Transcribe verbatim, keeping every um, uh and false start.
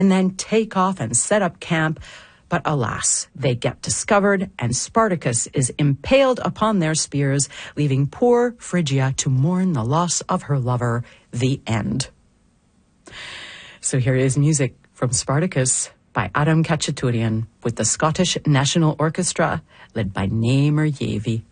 and then take off and set up camp. But alas, they get discovered, and Spartacus is impaled upon their spears, leaving poor Phrygia to mourn the loss of her lover. The end. So here is music from Spartacus by Adam Khachaturian with the Scottish National Orchestra, led by Namer Yavi.